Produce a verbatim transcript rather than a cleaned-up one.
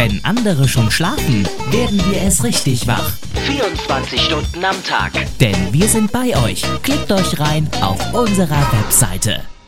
Wenn andere schon schlafen, werden wir erst richtig wach. vierundzwanzig Stunden am Tag. Denn wir sind bei euch. Klickt euch rein auf unserer Webseite.